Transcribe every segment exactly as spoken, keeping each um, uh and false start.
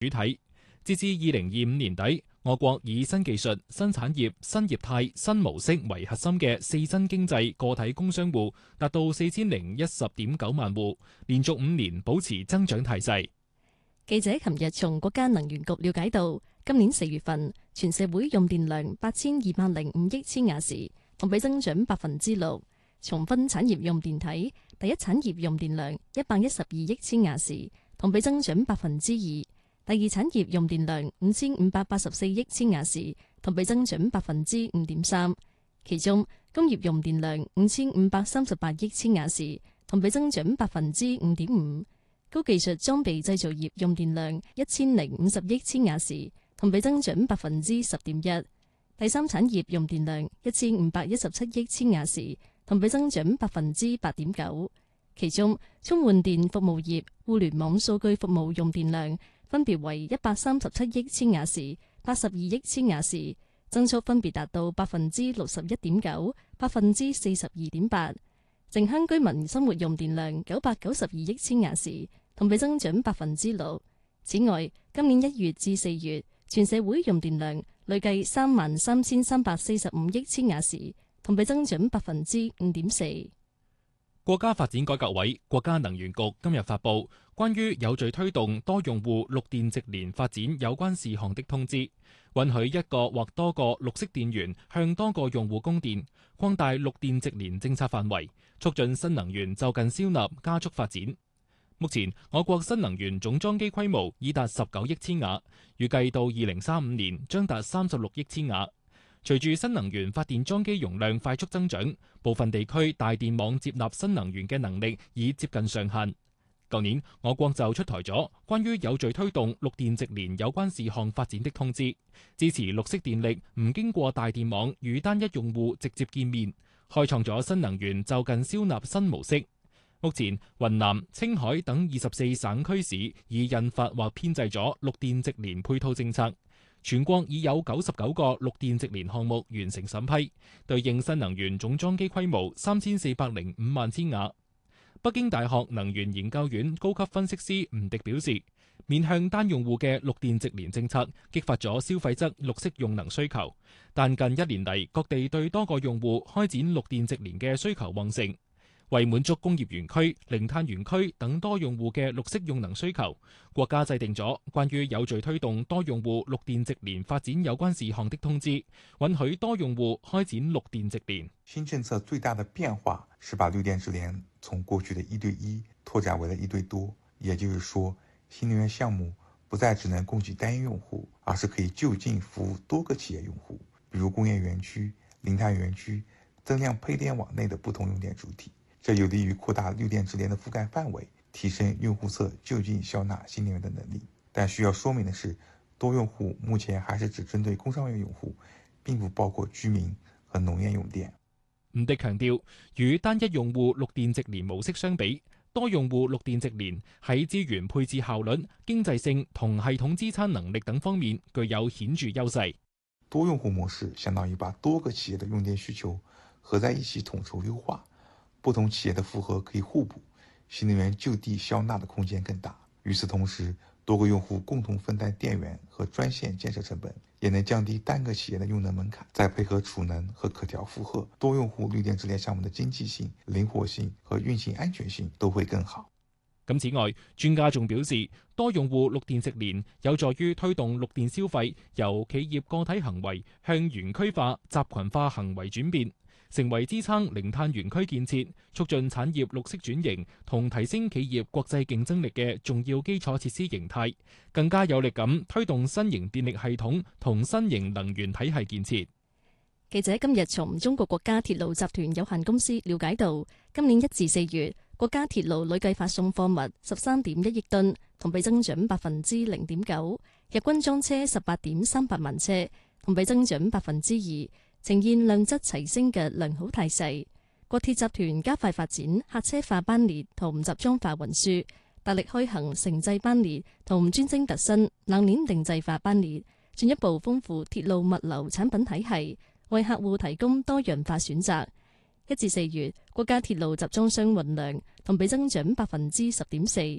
主體。截至二零二五年底，我國以新技術、新產業、新業態、新模式為核心嘅四新經濟個體工商戶達到四千零一十點九萬戶，連續五年保持增長態勢。 記者琴日從國家能源局了解到，今年四月份全社會用電量八千二百零五億千瓦時，同比增長百分之六。從分產業用電睇，第一產業用電量一百一十二億千瓦時，同比增長百分之二。第二產業用電量五千五百八十四億千瓦時，同比增長百分之五點三。其中工業用電量五千五百三十八億千瓦時，同比增長百分之五點五。高技術裝備製造業用電量一千零五十億千瓦時，同比增長百分之十點一。第三產業用電量一千五百一十七億千瓦時，同比增長百分之八點九。其中充換電服務業、互聯網數據服務用電量分別為一百三十七億千瓦時、八十二億千瓦時，增速分別達到百分之六十一點九、百分之四十二點八。城鄉居民生活用電量九百九十二億千瓦時，同比增長百分之六。此外，今年一月至四月，全社會用電量累計三萬三千三百四十五億千瓦時，同比增長百分之五點四。 國家發展改革委、國家能源局今日發布關於有序推動多用戶綠電直連發展有關事項的通知，允許一個或多個綠色電源向多個用戶供電，擴大綠電直連政策範圍，促進新能源就近消納加速發展。目前，我國新能源總裝機規模已達十九億千瓦，預計到二零三五年將達三十六億千瓦。隨住新能源發電裝機容量快速增長，部分地區大電網接納新能源嘅能力已接近上限。舊年，我國就出台咗關於有序推動綠電直連有關事項發展的通知，支持綠色電力唔經過大電網與單一用戶直接見面，開創咗新能源就近消納新模式。目前，雲南、青海等二十四省區市已印發或編製咗綠電直連配套政策。全國已有九十九個綠電直連項目完成審批，對應新能源總裝機規模三千四百零五萬千瓦。北京大學能源研究院高級分析師吳迪表示，面向單用戶嘅綠電直連政策激發咗消費者綠色用能需求，但近一年嚟各地對多個用戶開展綠電直連嘅需求旺盛。為滿足工業園區、零碳園區等多用戶嘅綠色用能需求，國家制定咗關於有序推動多用戶綠電直連發展有關事項的通知，允許多用戶開展綠電直連。 新政策最大的變化是把綠電直連從過去的一對一拓展為了一對多，也就是說，新能源項目不再只能供給單一用戶，而是可以就近服務多個企業用戶，比如工業園區、零碳園區、增量配電網內的不同用電主體。這有利於擴大綠電直連的覆蓋範圍，提升用戶側就近消納新能源的能力。但需要說明的是，多用戶目前還是只針對工商業用戶，並不包括居民和農業用電。 吳迪強調，與單一用戶綠電直連模式相比，多用戶綠電直連喺資源配置效率、經濟性同系統支撐能力等方面具有顯著優勢。 多用戶模式相當於把多個企業的用電需求合在一起統籌優化。不同企業的負荷可以互補，新能源就地消納的空間更大。與此同時，多個用戶共同分擔電源和專線建設成本，也能降低單個企業的用能門檻。再配合儲能和可調負荷，多用戶綠電直連項目的經濟性、靈活性和運行安全性都會更好。 咁此外，專家仲表示，多用戶綠電直連有助於推動綠電消費由企業個體行為向園區化、集群化行為轉變，成為支撐零碳園區建設、促進產業綠色轉型同提升企業國際競爭力嘅重要基礎設施形態，更加有力咁推動新型電力系統同新型能源體系建設。 記者今日從中國國家鐵路集團有限公司了解到，今年一至四月，國家鐵路累計發送貨物十三點一億噸，同比增長百分之零點九，日均裝車十八點三八萬車，同比增長百分之二。呈現量質齊升嘅良好態勢。國鐵集團加快發展客車化班列同集裝化運輸，大力開行城際班列同專精特新冷鏈定制化班列，進一步豐富鐵路物流產品體系，為客戶提供多樣化選擇。一至四月，國家鐵路集裝箱運量同比增長百分之十點四，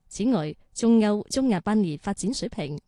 此外，中歐、中亞班列發展水平